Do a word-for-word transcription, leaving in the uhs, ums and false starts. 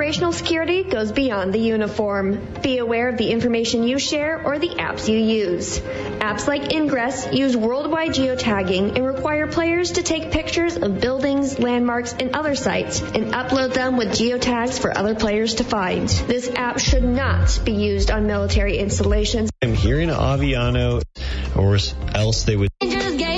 Operational security goes beyond the uniform. Be aware of the information you share or the apps you use. Apps like Ingress use worldwide geotagging and require players to take pictures of buildings, landmarks, and other sites and upload them with geotags for other players to find. This app should not be used on military installations. I'm here in Aviano, or else they would...